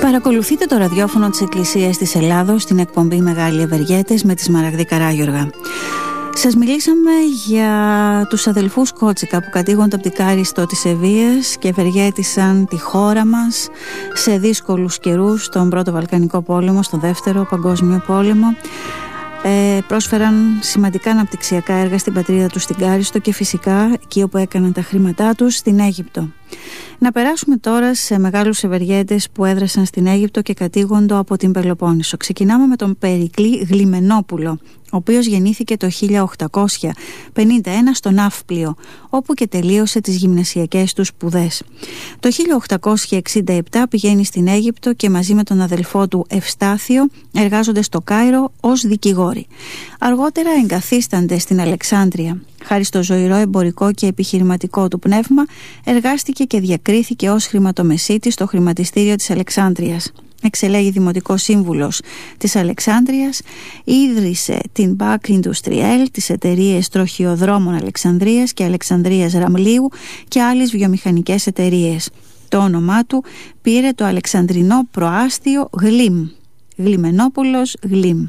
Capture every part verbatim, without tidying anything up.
Παρακολουθείτε το ραδιόφωνο της Εκκλησίας της Ελλάδος στην εκπομπή Μεγάλοι Ευεργέτες με τη Σμαραγδή Καράγιοργα. Σας μιλήσαμε για τους αδελφούς Κότσικα που κατήγονται από την Κάριστο της Ευβοίας και ευεργέτησαν τη χώρα μας σε δύσκολους καιρούς, στον Πρώτο Βαλκανικό Πόλεμο, στον Δεύτερο Παγκόσμιο Πόλεμο. Ε, πρόσφεραν σημαντικά αναπτυξιακά έργα στην πατρίδα τους στην Κάριστο και φυσικά εκεί όπου έκαναν τα χρήματά τους στην Αίγυπτο. Να περάσουμε τώρα σε μεγάλους ευεργέτες που έδρασαν στην Αίγυπτο και κατήγοντο από την Πελοπόννησο. Ξεκινάμε με τον Περικλή Γλιμενόπουλο, ο οποίος γεννήθηκε το χίλια οκτακόσια πενήντα ένα στο Ναύπλιο, όπου και τελείωσε τις γυμνασιακές του σπουδές. Το χίλια οκτακόσια εξήντα επτά πηγαίνει στην Αίγυπτο και μαζί με τον αδελφό του Ευστάθιο εργάζονται στο Κάιρο ως δικηγόροι. Αργότερα εγκαθίστανται στην Αλεξάνδρεια. Χάρη στο ζωηρό εμπορικό και επιχειρηματικό του πνεύμα, εργάστηκε και διακρίθηκε ως χρηματομεσίτης στο χρηματιστήριο της Αλεξάνδρειας. Εξελέγει δημοτικός σύμβουλος της Αλεξάνδρειας, ίδρυσε την Μπακ Ιντουστριέλ, τις εταιρείες τροχιοδρόμων Αλεξανδρίας και Αλεξανδρίας Ραμλίου και άλλες βιομηχανικές εταιρείες. Το όνομά του πήρε το αλεξανδρινό προάστιο Γλιμ, Γλιμενόπουλος Γλιμ.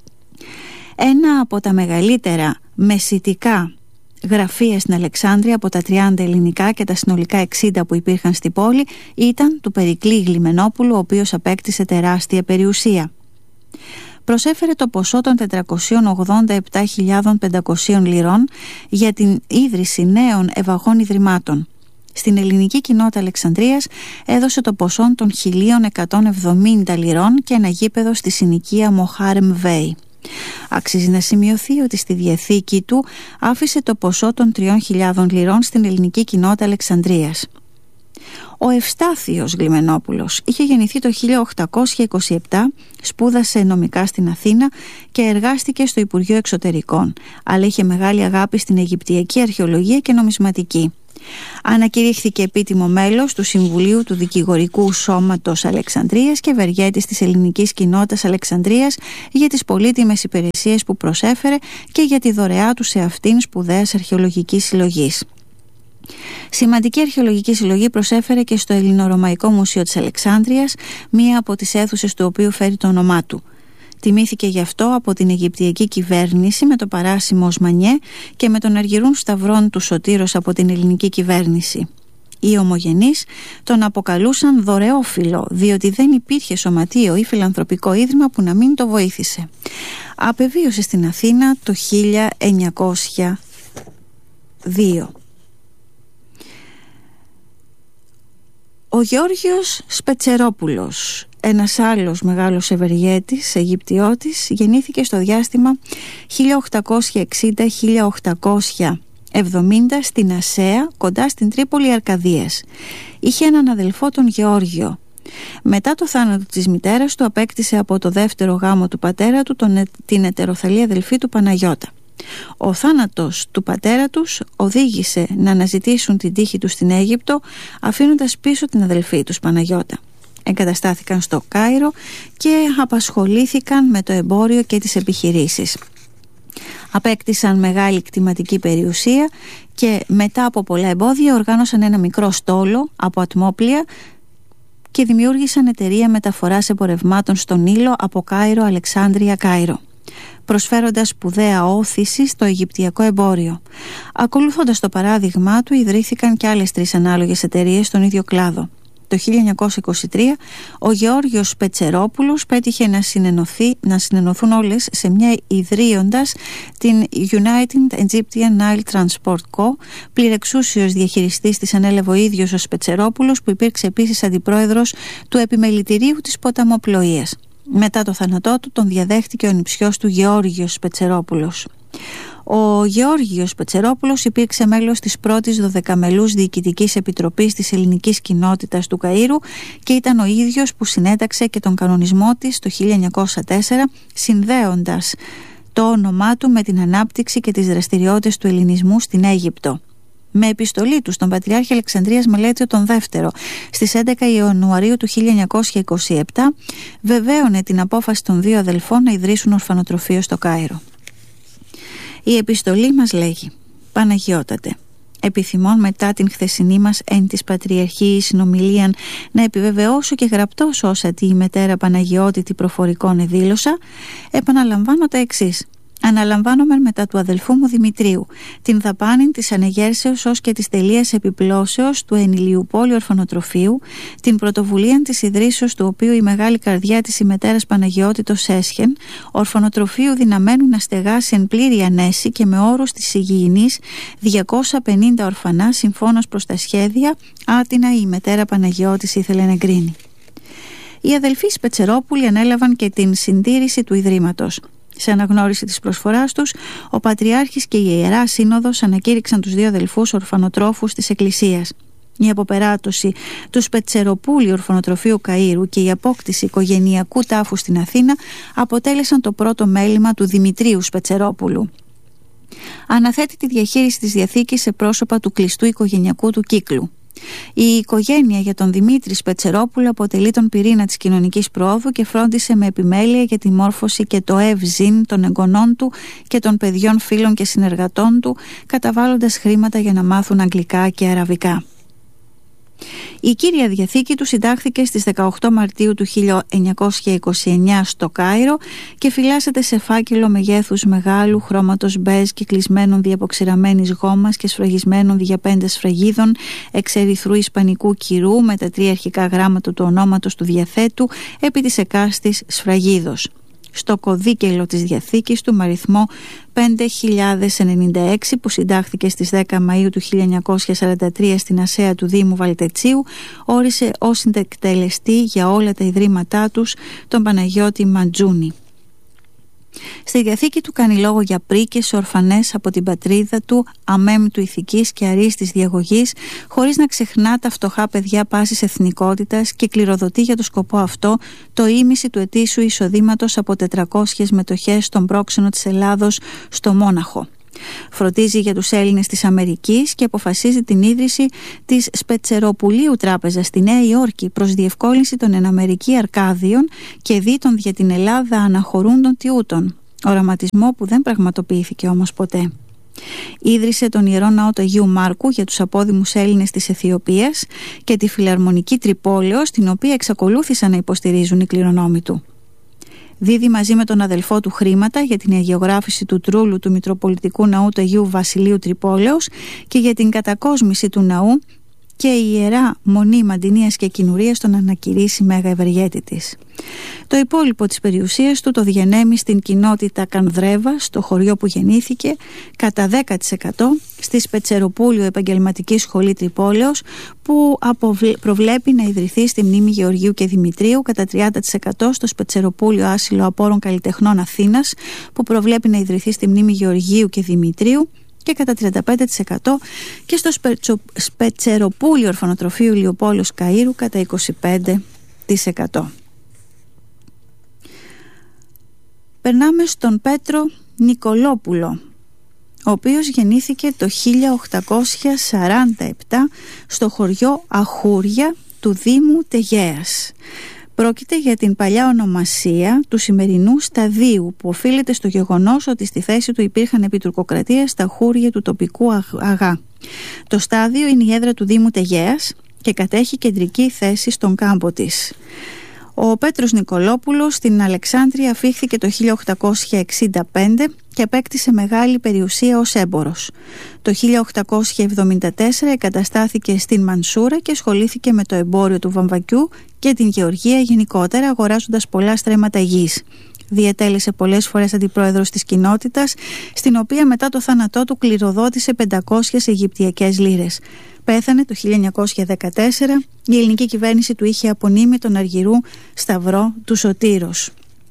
Ένα από τα μεγαλύτερα μεσιτικά γραφεία στην Αλεξάνδρεια από τα τριάντα ελληνικά και τα συνολικά εξήντα που υπήρχαν στη πόλη ήταν του Περικλή Γλιμενόπουλου, ο οποίος απέκτησε τεράστια περιουσία. Προσέφερε το ποσό των τετρακόσιες ογδόντα επτά χιλιάδες πεντακόσιες λιρών για την ίδρυση νέων ευαγών ιδρυμάτων. Στην ελληνική κοινότητα Αλεξανδρίας έδωσε το ποσό των χίλια εκατόν εβδομήντα λιρών και ένα γήπεδο στη συνοικία Μοχάρεμ Βέη. Αξίζει να σημειωθεί ότι στη διαθήκη του άφησε το ποσό των τριών χιλιάδων λιρών στην ελληνική κοινότητα Αλεξανδρίας. Ο Ευστάθιος Γλιμενόπουλος είχε γεννηθεί το χίλια οκτακόσια είκοσι επτά, σπούδασε νομικά στην Αθήνα και εργάστηκε στο Υπουργείο Εξωτερικών, αλλά είχε μεγάλη αγάπη στην Αιγυπτιακή αρχαιολογία και νομισματική. Ανακηρύχθηκε επίτιμο μέλος του Συμβουλίου του Δικηγορικού Σώματος Αλεξανδρίας και ευεργέτης της ελληνικής κοινότητας Αλεξανδρίας για τις πολύτιμες υπηρεσίες που προσέφερε και για τη δωρεά του σε αυτήν σπουδαίας αρχαιολογικής συλλογής. Σημαντική αρχαιολογική συλλογή προσέφερε και στο Ελληνορωμαϊκό Μουσείο της Αλεξάνδρειας, μία από τις αίθουσες του οποίου φέρει το όνομά του. Τιμήθηκε γι' αυτό από την Αιγυπτιακή κυβέρνηση με το παράσημο Οσμανιέ και με τον Αργυρούν Σταυρών του Σωτήρος από την ελληνική κυβέρνηση. Οι ομογενείς τον αποκαλούσαν δωρεόφιλο, διότι δεν υπήρχε σωματείο ή φιλανθρωπικό ίδρυμα που να μην το βοήθησε. Απεβίωσε στην Αθήνα το χίλια εννιακόσια δύο. Ο Γεώργιος Σπετσερόπουλος, ένας άλλος μεγάλος ευεργέτης, Αιγυπτιώτης, γεννήθηκε στο διάστημα χίλια οκτακόσια εξήντα με χίλια οκτακόσια εβδομήντα στην Ασέα, κοντά στην Τρίπολη Αρκαδίας. Είχε έναν αδελφό, τον Γεώργιο. Μετά το θάνατο της μητέρας του απέκτησε από το δεύτερο γάμο του πατέρα του τον, την ετεροθαλή αδελφή του Παναγιώτα. Ο θάνατος του πατέρα τους οδήγησε να αναζητήσουν την τύχη τους στην Αίγυπτο, αφήνοντας πίσω την αδελφή τους Παναγιώτα. Εγκαταστάθηκαν στο Κάιρο και απασχολήθηκαν με το εμπόριο και τις επιχειρήσεις. Απέκτησαν μεγάλη κτηματική περιουσία και μετά από πολλά εμπόδια οργάνωσαν ένα μικρό στόλο από ατμόπλια και δημιούργησαν εταιρεία μεταφοράς εμπορευμάτων στον Νείλο από Κάιρο, Αλεξάνδρεια, Κάιρο, προσφέροντας σπουδαία όθηση στο αιγυπτιακό εμπόριο. Ακολουθώντας το παράδειγμά του, ιδρύθηκαν και άλλες τρεις ανάλογες εταιρείες στον ίδιο κλάδο. Το χίλια εννιακόσια είκοσι τρία ο Γεώργιος Σπετσερόπουλος πέτυχε να, συνενωθεί, να συνενωθούν όλες σε μια ιδρύοντας την United Egyptian Nile Transport Co. Πληρεξούσιος διαχειριστής της ανέλαβε ο ίδιος ο Σπετσερόπουλος, που υπήρξε επίσης αντιπρόεδρος του επιμελητηρίου της ποταμοπλοείας. Μετά το θάνατό του τον διαδέχτηκε ο νηψιός του Γεώργιος Σπετσερόπουλος. Ο Γεώργιος Σπετσερόπουλος υπήρξε μέλος της πρώτης δωδεκαμελούς διοικητικής επιτροπής της ελληνικής κοινότητας του Καΐρου και ήταν ο ίδιος που συνέταξε και τον κανονισμό της το χίλια εννιακόσια τέσσερα, συνδέοντας το όνομά του με την ανάπτυξη και τις δραστηριότητες του ελληνισμού στην Αίγυπτο. Με επιστολή του στον Πατριάρχη Αλεξανδρίας Μελέτιο τον Δεύτερο στις έντεκα Ιανουαρίου του χίλια εννιακόσια είκοσι επτά βεβαίωνε την απόφαση των δύο αδελφών να ιδρύσουν ορφανοτροφείο στο Κάιρο. Η επιστολή μας λέγει: Παναγιώτατε, Επιθυμών μετά την χθεσινή μας εν της Πατριαρχείης συνομιλίαν να επιβεβαιώσω και γραπτός όσα τη η μετέρα Παναγιώτητη προφορικών εδήλωσα, επαναλαμβάνω τα εξής. Αναλαμβάνομαι μετά του αδελφού μου Δημητρίου την δαπάνη της ανεγέρσεως ως και της τελείας επιπλώσεως του ενηλιουπόλου ορφανοτροφείου, την πρωτοβουλία της ιδρύσεως του οποίου η μεγάλη καρδιά της ημετέρας Παναγιώτητος έσχεν, ορφανοτροφείου δυναμένου να στεγάσει εν πλήρη ανέση και με όρους της υγιεινής διακόσια πενήντα ορφανά συμφώνως προς τα σχέδια άτινα η ημετέρα Παναγιώτης ήθελε να εγκρίνει. Οι αδελφοί Σπετσερόπουλοι ανέλαβαν και την συντήρηση του Ιδρύματος. Σε αναγνώριση της προσφοράς τους, ο Πατριάρχης και η Ιερά Σύνοδος ανακήρυξαν τους δύο αδελφούς ορφανοτρόφους της Εκκλησίας. Η αποπεράτωση του Σπετσεροπούλη Ορφανοτροφείου Καΐρου και η απόκτηση οικογενειακού τάφου στην Αθήνα αποτέλεσαν το πρώτο μέλημα του Δημητρίου Σπετσερόπουλου. Αναθέτει τη διαχείριση της Διαθήκης σε πρόσωπα του κλειστού οικογενειακού του κύκλου. Η οικογένεια για τον Δημήτρη Σπετσερόπουλο αποτελεί τον πυρήνα της κοινωνικής προόδου και φρόντισε με επιμέλεια για τη μόρφωση και το ευζήν των εγγονών του και των παιδιών φίλων και συνεργατών του, καταβάλλοντας χρήματα για να μάθουν αγγλικά και αραβικά. Η κύρια διαθήκη του συντάχθηκε στις δεκαοκτώ Μαρτίου του χίλια εννιακόσια είκοσι εννιά στο Κάιρο και φυλάσσεται σε φάκελο μεγέθους μεγάλου χρώματος μπέζ και κλεισμένων διαποξηραμένης γόμας και σφραγισμένων δια πέντε σφραγίδων εξ ερυθρού ισπανικού κυρού με τα τρία αρχικά γράμματα του ονόματος του διαθέτου επί της εκάστης σφραγίδος. Στο κωδίκελο της Διαθήκης του με αριθμό πέντε χιλιάδες ενενήντα έξι που συντάχθηκε στις δέκα Μαΐου του χίλια εννιακόσια σαράντα τρία στην Ασσέα του Δήμου Βαλτετσίου, όρισε ως συντεκτελεστή για όλα τα ιδρύματά τους τον Παναγιώτη Μαντζούνη. Στη Διαθήκη του κάνει λόγο για πρίκες σε ορφανές από την πατρίδα του, αμέμπτου ηθικής και αρίστης διαγωγής, χωρίς να ξεχνά τα φτωχά παιδιά πάσης εθνικότητας και κληροδοτεί για το σκοπό αυτό το ίμιση του ετήσιου εισοδήματος από τετρακόσιες μετοχές στον πρόξενο της Ελλάδος στο Μόναχο. Φροντίζει για τους Έλληνες της Αμερικής και αποφασίζει την ίδρυση της Σπετσεροπουλίου Τράπεζας στη Νέα Υόρκη προς διευκόλυνση των Εναμερική Αρκάδιων και δι των για την Ελλάδα αναχωρούντων τιούτων, οραματισμό που δεν πραγματοποιήθηκε όμως ποτέ. Ίδρυσε τον Ιερό Ναό του Αγίου Μάρκου για τους απόδημους Έλληνες της Αιθιοπίας και τη Φιλαρμονική Τρυπόλεως, την οποία εξακολούθησαν να υποστηρίζουν οι κληρονόμοι του. Δίδει μαζί με τον αδελφό του χρήματα για την αγιογράφηση του τρούλου του Μητροπολιτικού Ναού του Αγίου Βασιλείου Τρυπόλεως και για την κατακόσμηση του ναού και η Ιερά Μονή Μαντινίας και Κοινουρίας τον ανακηρύσει Μέγα Ευεργέτητης. Το υπόλοιπο της περιουσίας του το διανέμει στην κοινότητα Κανδρέβα, στο χωριό που γεννήθηκε, κατά δέκα τοις εκατό στη Σπετσεροπούλιο Επαγγελματική Σχολή Τρυπόλεως, που προβλέπει να ιδρυθεί στη μνήμη Γεωργίου και Δημητρίου, κατά τριάντα τοις εκατό στο Σπετσεροπούλιο Άσυλο Απόρων Καλλιτεχνών Αθήνας, που προβλέπει να ιδρυθεί στη μνήμη Γεωργίου και Δημητρίου, και κατά τριάντα πέντε τοις εκατό και στο Σπετσο... Σπετσεροπούλιο Ορφανοτροφείου Ηλιοπόλεως Καΐρου κατά είκοσι πέντε τοις εκατό. Περνάμε στον Πέτρο Νικολόπουλο, ο οποίος γεννήθηκε το χίλια οκτακόσια σαράντα επτά στο χωριό Αχούρια του Δήμου Τεγέας. Πρόκειται για την παλιά ονομασία του σημερινού σταδίου, που οφείλεται στο γεγονός ότι στη θέση του υπήρχαν επί τουρκοκρατίας τα χούρια του τοπικού αγά. Το στάδιο είναι η έδρα του Δήμου Τεγέας και κατέχει κεντρική θέση στον κάμπο της. Ο Πέτρος Νικολόπουλος στην Αλεξάνδρεια αφήχθηκε το χίλια οκτακόσια εξήντα πέντε και απέκτησε μεγάλη περιουσία ως έμπορος. Το χίλια οκτακόσια εβδομήντα τέσσερα εγκαταστάθηκε στην Μανσούρα και ασχολήθηκε με το εμπόριο του βαμβακιού και την γεωργία γενικότερα, αγοράζοντας πολλά στρέμματα γης. Διετέλεσε πολλές φορές αντιπρόεδρος της κοινότητας, στην οποία μετά το θάνατό του κληροδότησε πεντακόσιες Αιγυπτιακές λίρες. Πέθανε το χίλια εννιακόσια δεκατέσσερα, η ελληνική κυβέρνηση του είχε απονείμει τον Αργυρού Σταυρό του Σωτήρος.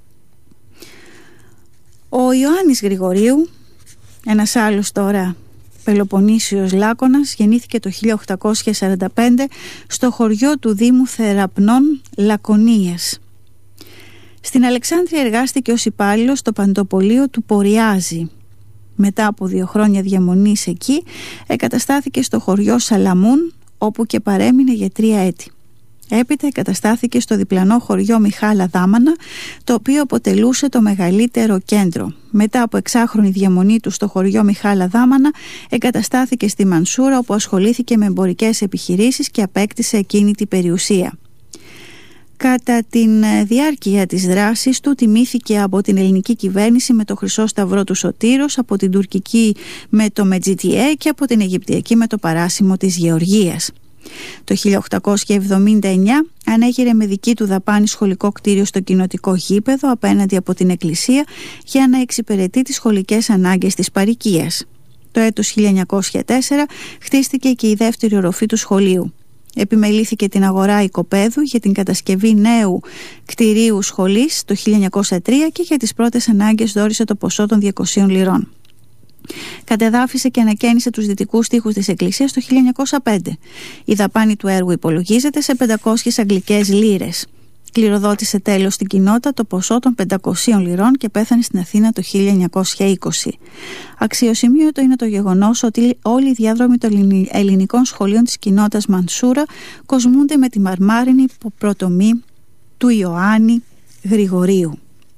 Ο Ιωάννης Γρηγορίου, ένας άλλος τώρα Πελοποννήσιος Λάκωνας, γεννήθηκε το χίλια οκτακόσια σαράντα πέντε στο χωριό του Δήμου Θεραπνών Λακωνίας. Στην Αλεξάνδρεια εργάστηκε ως υπάλληλος στο παντοπολείο του Ποριάζη. Μετά από δύο χρόνια διαμονής εκεί, εγκαταστάθηκε στο χωριό Σαλαμούν, όπου και παρέμεινε για τρία έτη. Έπειτα εγκαταστάθηκε στο διπλανό χωριό Μιχάλα Δάμανα, το οποίο αποτελούσε το μεγαλύτερο κέντρο. Μετά από εξάχρονη διαμονή του στο χωριό Μιχάλα Δάμανα, εγκαταστάθηκε στη Μανσούρα, όπου ασχολήθηκε με εμπορικές επιχειρήσεις και απέκτησε ακίνητη περιουσία. Κατά τη διάρκεια της δράσης του τιμήθηκε από την ελληνική κυβέρνηση με το Χρυσό Σταυρό του Σωτήρος, από την τουρκική με το Μετζιτιέ και από την αιγυπτιακή με το παράσημο της Γεωργίας. Το χίλια οκτακόσια εβδομήντα εννιά ανέγειρε με δική του δαπάνη σχολικό κτίριο στο κοινοτικό γήπεδο απέναντι από την εκκλησία για να εξυπηρετεί τις σχολικές ανάγκες της παροικίας. Το έτος χίλια εννιακόσια τέσσερα χτίστηκε και η δεύτερη οροφή του σχολείου. Επιμελήθηκε την αγορά οικοπαίδου για την κατασκευή νέου κτηρίου σχολής το χίλια εννιακόσια τρία και για τις πρώτες ανάγκες δώρισε το ποσό των διακοσίων λιρών. Κατεδάφισε και ανακαίνισε τους δυτικούς τοίχους της εκκλησίας το χίλια εννιακόσια πέντε. Η δαπάνη του έργου υπολογίζεται σε πεντακόσιες αγγλικές λίρες. Κληροδότησε τέλος στην κοινότητα το ποσό των πεντακοσίων λιρών και πέθανε στην Αθήνα το χίλια εννιακόσια είκοσι. Αξιοσημείωτο είναι το γεγονός ότι όλοι οι διάδρομοι των ελληνικών σχολείων της κοινότητας Μανσούρα κοσμούνται με τη μαρμάρινη πρωτομή του Ιωάννη Γρηγορίου.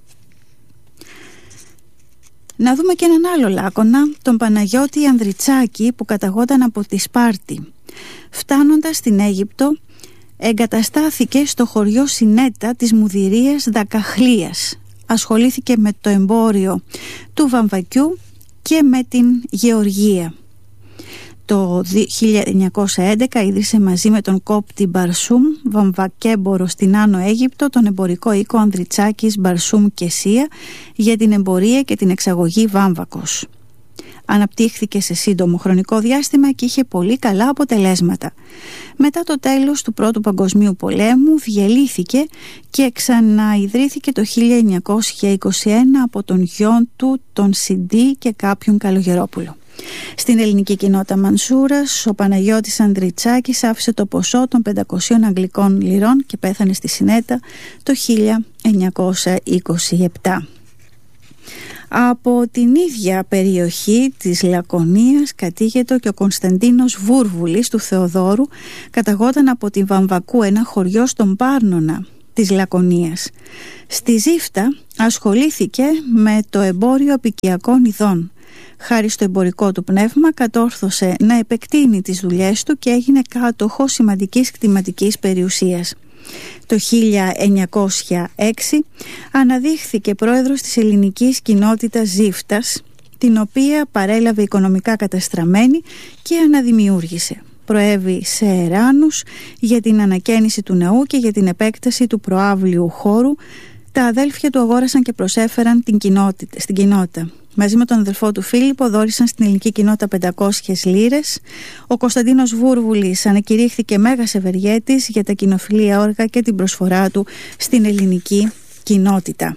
Να δούμε και έναν άλλο λάκωνα, τον Παναγιώτη Ανδριτσάκη, που καταγόταν από τη Σπάρτη. Φτάνοντας στην Αίγυπτο, εγκαταστάθηκε στο χωριό Συνέτα της Μουδηρίας Δακαχλίας. Ασχολήθηκε με το εμπόριο του βαμβακιού και με την γεωργία. Το χίλια εννιακόσια έντεκα ίδρυσε μαζί με τον κόπτη Μπαρσούμ, βαμβακέμπορο στην Άνω Αίγυπτο, τον εμπορικό οίκο Ανδριτσάκης Μπαρσούμ και Σία για την εμπορία και την εξαγωγή βάμβακος. Αναπτύχθηκε σε σύντομο χρονικό διάστημα και είχε πολύ καλά αποτελέσματα. Μετά το τέλος του Πρώτου Παγκοσμίου Πολέμου διελύθηκε και ξαναειδρύθηκε το χίλια εννιακόσια είκοσι ένα από τον γιον του, τον Σιντή και κάποιον Καλογερόπουλο. Στην ελληνική κοινότητα Μανσούρας, ο Παναγιώτης Ανδριτσάκης άφησε το ποσό των πεντακοσίων αγγλικών λιρών και πέθανε στη Συνέτα το χίλια εννιακόσια είκοσι επτά. Από την ίδια περιοχή της Λακωνίας κατήγεται και ο Κωνσταντίνος Βούρβουλης του Θεοδόρου, καταγόταν από τη Βαμβακού, ένα χωριό στον Πάρνονα της Λακωνίας. Στη Ζήφτα ασχολήθηκε με το εμπόριο απικιακών ειδών. Χάρη στο εμπορικό του πνεύμα κατόρθωσε να επεκτείνει τις δουλειές του και έγινε κάτοχο σημαντικής κτηματικής περιουσίας. Το χίλια εννιακόσια έξι αναδείχθηκε πρόεδρος της ελληνικής κοινότητας Ζήφτας, την οποία παρέλαβε οικονομικά καταστραμμένη και αναδημιούργησε. Προέβη σε εράνους για την ανακαίνιση του ναού και για την επέκταση του προάβλιου χώρου. Τα αδέλφια του αγόρασαν και προσέφεραν την κοινότητα, στην κοινότητα. Μαζί με τον αδελφό του Φίλιππο δώρισαν στην ελληνική κοινότητα πεντακόσιες λίρες. Ο Κωνσταντίνος Βούρβουλης ανακηρύχθηκε μέγας ευεργέτης για τα κοινοφιλία όργα και την προσφορά του στην ελληνική κοινότητα.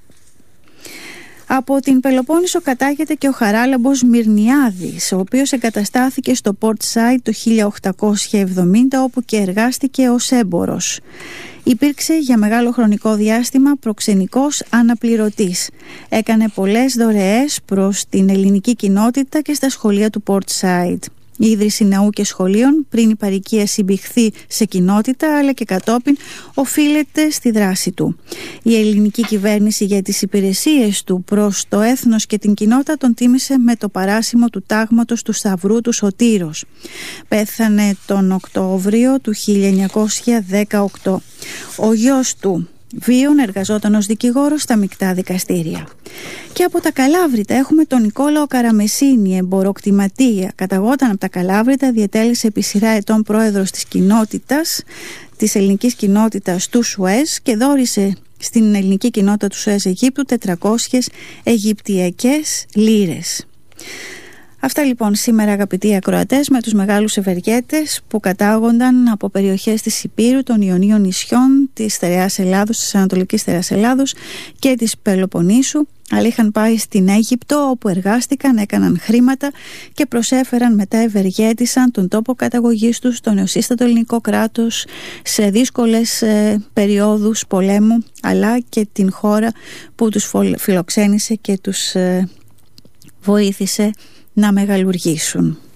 Από την Πελοπόννησο κατάγεται και ο Χαράλαμπος Μυρνιάδης, ο οποίος εγκαταστάθηκε στο Port Said το χίλια οκτακόσια εβδομήντα, όπου και εργάστηκε ως έμπορος. Υπήρξε για μεγάλο χρονικό διάστημα προξενικός αναπληρωτής. Έκανε πολλές δωρεές προς την ελληνική κοινότητα και στα σχολεία του Port Said. Η ίδρυση ναού και σχολείων πριν η παροικία συμπηχθεί σε κοινότητα, αλλά και κατόπιν οφείλεται στη δράση του. Η ελληνική κυβέρνηση για τις υπηρεσίες του προς το έθνος και την κοινότητα τον τίμησε με το παράσημο του τάγματος του Σταυρού του Σωτήρος. Πέθανε τον Οκτώβριο του χίλια εννιακόσια δεκαοκτώ. Ο γιος του Βίων εργαζόταν ως δικηγόρος στα μεικτά δικαστήρια. Και από τα Καλάβρητα έχουμε τον Νικόλαο Καραμεσίνη, εμποροκτηματία. Καταγόταν από τα Καλάβρητα, διετέλεσε επί σειρά ετών πρόεδρος της κοινότητας, της ελληνικής κοινότητας του Σουέζ και δώρισε στην ελληνική κοινότητα του Σουέζ Αιγύπτου τετρακόσιες αιγυπτιακές λίρες. Αυτά λοιπόν σήμερα, αγαπητοί ακροατές, με τους μεγάλους ευεργέτες που κατάγονταν από περιοχές της Υπήρου, των Ιωνίων νησιών, της Στερεάς Ελλάδος, της Ανατολικής Στερεάς Ελλάδος και της Πελοποννήσου, αλλά είχαν πάει στην Αίγυπτο, όπου εργάστηκαν, έκαναν χρήματα και προσέφεραν μετά, ευεργέτησαν τον τόπο καταγωγής τους, το νεοσύστατο ελληνικό κράτος σε δύσκολες ε, περιόδους πολέμου, αλλά και την χώρα που τους φιλοξένησε και τους ε, βοήθησε να μεγαλουργήσουν.